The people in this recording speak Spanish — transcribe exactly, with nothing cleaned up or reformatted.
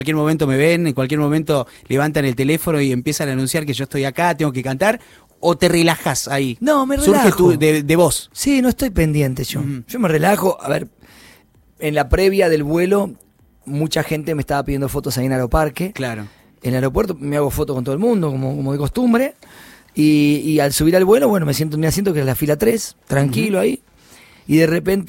cualquier momento me ven, en cualquier momento levantan el teléfono y empiezan a anunciar que yo estoy acá, tengo que cantar, o te relajás ahí? No, me relajo. Surge tu, de, de vos. Sí, no estoy pendiente yo. Uh-huh. Yo me relajo. A ver, en la previa del vuelo, mucha gente me estaba pidiendo fotos ahí en Aeroparque. Claro. En el aeropuerto me hago fotos con todo el mundo, como, como de costumbre. Y, y al subir al vuelo, bueno, me siento, me asiento que es la fila tres, tranquilo uh-huh. ahí. Y de repente